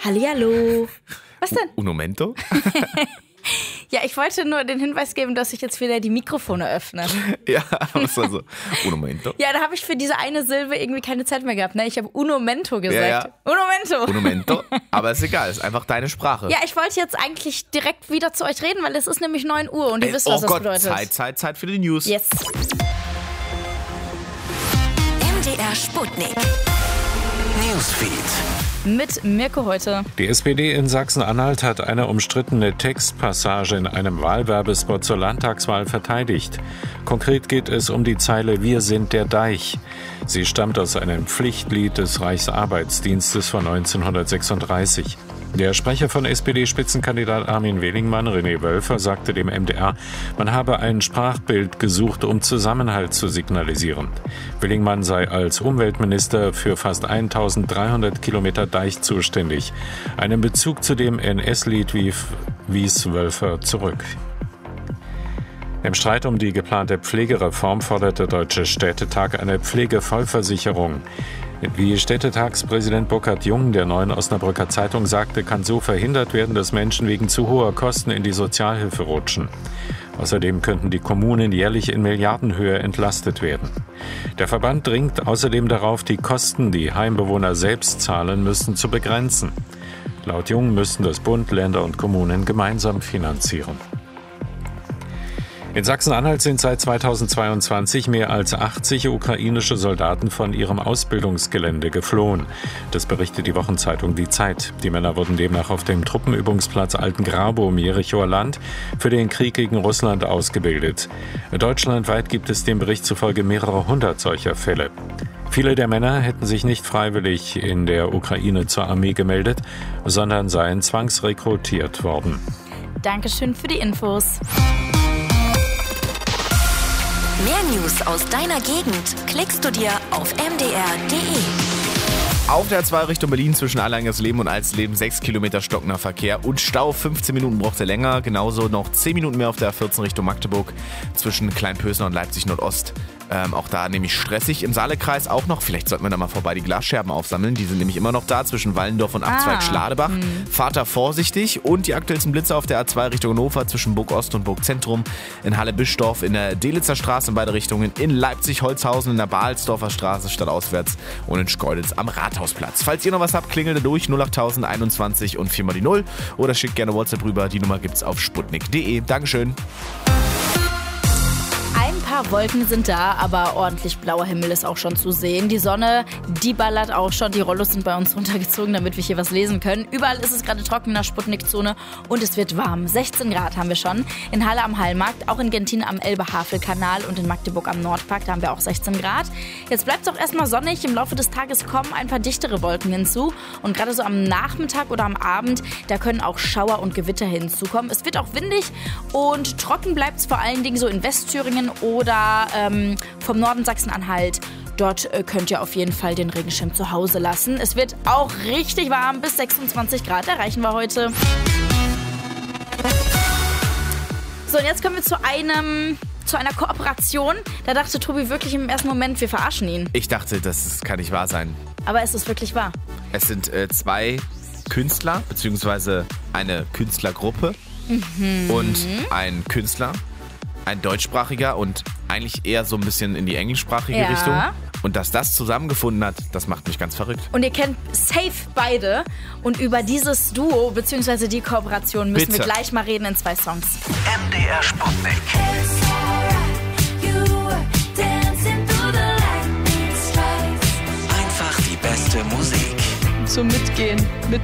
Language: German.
Hallihallo. Was denn? Un momento? Ja, ich wollte nur den Hinweis geben, dass ich jetzt wieder die Mikrofone öffne. Ja, was war so? Un momento? Ja, da habe ich für diese eine Silbe irgendwie keine Zeit mehr gehabt. Ne? Ich habe un momento gesagt. Ja. Un momento. Un momento? Aber ist egal, ist einfach deine Sprache. Ja, ich wollte jetzt eigentlich direkt wieder zu euch reden, weil es ist nämlich 9 Uhr und ihr wisst, was das bedeutet. Zeit für die News. Yes. MDR Sputnik. Newsfeed. Mit Mirko heute. Die SPD in Sachsen-Anhalt hat eine umstrittene Textpassage in einem Wahlwerbespot zur Landtagswahl verteidigt. Konkret geht es um die Zeile „Wir sind der Deich". Sie stammt aus einem Pflichtlied des Reichsarbeitsdienstes von 1936. Der Sprecher von SPD-Spitzenkandidat Armin Willingmann, René Wölfer, sagte dem MDR, man habe ein Sprachbild gesucht, um Zusammenhalt zu signalisieren. Willingmann sei als Umweltminister für fast 1300 Kilometer Deich zuständig. Einen Bezug zu dem NS-Lied wies Wölfer zurück. Im Streit um die geplante Pflegereform fordert der Deutsche Städtetag eine Pflegevollversicherung. Wie Städtetagspräsident Burkhard Jung der Neuen Osnabrücker Zeitung sagte, kann so verhindert werden, dass Menschen wegen zu hoher Kosten in die Sozialhilfe rutschen. Außerdem könnten die Kommunen jährlich in Milliardenhöhe entlastet werden. Der Verband dringt außerdem darauf, die Kosten, die Heimbewohner selbst zahlen müssen, zu begrenzen. Laut Jung müssten das Bund, Länder und Kommunen gemeinsam finanzieren. In Sachsen-Anhalt sind seit 2022 mehr als 80 ukrainische Soldaten von ihrem Ausbildungsgelände geflohen. Das berichtet die Wochenzeitung Die Zeit. Die Männer wurden demnach auf dem Truppenübungsplatz Altengrabow im Jerichoer Land für den Krieg gegen Russland ausgebildet. Deutschlandweit gibt es dem Bericht zufolge mehrere hundert solcher Fälle. Viele der Männer hätten sich nicht freiwillig in der Ukraine zur Armee gemeldet, sondern seien zwangsrekrutiert worden. Dankeschön für die Infos. Mehr News aus deiner Gegend klickst du dir auf mdr.de. Auf der A2 Richtung Berlin zwischen Allangersleben und Alsleben 6 Kilometer stockender Verkehr und Stau. 15 Minuten braucht er länger. Genauso noch 10 Minuten mehr auf der A14 Richtung Magdeburg zwischen Kleinpösner und Leipzig Nordost. Auch da nämlich stressig. Im Saalekreis auch noch. Vielleicht sollten wir da mal vorbei die Glasscherben aufsammeln. Die sind nämlich immer noch da zwischen Wallendorf und Abzweig Schladebach. Fahrt da vorsichtig. Und die aktuellsten Blitze auf der A2 Richtung Hannover zwischen Burg Ost und Burg Zentrum. In Halle-Bischdorf in der Delitzer Straße in beide Richtungen. In Leipzig-Holzhausen in der Balsdorfer Straße stadtauswärts. Und in Schkeuditz am Rathausplatz. Falls ihr noch was habt, klingelt durch 08000 21 und 4 mal die 0. Oder schickt gerne WhatsApp rüber. Die Nummer gibt's auf sputnik.de. Dankeschön. Ein paar Wolken sind da, aber ordentlich blauer Himmel ist auch schon zu sehen. Die Sonne, die ballert auch schon. Die Rollos sind bei uns runtergezogen, damit wir hier was lesen können. Überall ist es gerade trocken in der Sputnik-Zone und es wird warm. 16 Grad haben wir schon. In Halle am Hallmarkt, auch in Gentin am Elbe-Havel-Kanal und in Magdeburg am Nordpark, da haben wir auch 16 Grad. Jetzt bleibt es auch erstmal sonnig. Im Laufe des Tages kommen ein paar dichtere Wolken hinzu. Und gerade so am Nachmittag oder am Abend, da können auch Schauer und Gewitter hinzukommen. Es wird auch windig und trocken bleibt es vor allen Dingen so in Westthüringen oder vom Norden Sachsen-Anhalt. Dort könnt ihr auf jeden Fall den Regenschirm zu Hause lassen. Es wird auch richtig warm, bis 26 Grad erreichen wir heute. So, und jetzt kommen wir zu einer Kooperation. Da dachte Tobi wirklich im ersten Moment, wir verarschen ihn. Ich dachte, das kann nicht wahr sein. Aber es ist wirklich wahr. Es sind zwei Künstler, beziehungsweise eine Künstlergruppe und ein Künstler. Ein deutschsprachiger und eigentlich eher so ein bisschen in die englischsprachige Richtung. Und dass das zusammengefunden hat, das macht mich ganz verrückt. Und ihr kennt safe beide. Und über dieses Duo bzw. die Kooperation müssen wir gleich mal reden in 2 Songs. MDR Sputnik. Einfach die beste Musik. Zum Mitgehen, mit